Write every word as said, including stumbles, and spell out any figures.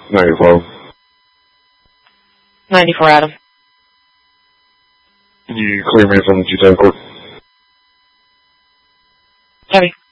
ninety-five. ninety-four, Adam. Can you clear me from the G ten port? Heavy.